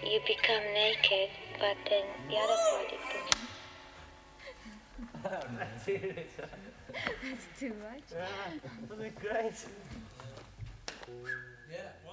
you become naked, but then the other body goes. That's too much. Yeah, wasn't it great? Yeah.